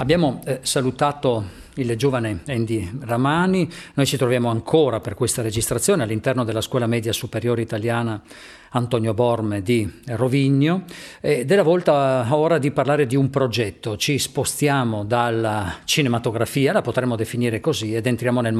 Abbiamo salutato il giovane Andy Ramani. Noi ci troviamo ancora per questa registrazione all'interno della Scuola Media Superiore Italiana Antonio Borme di Rovigno ed è la volta ora di parlare di un progetto. Ci spostiamo dalla cinematografia, la potremmo definire così, ed entriamo nel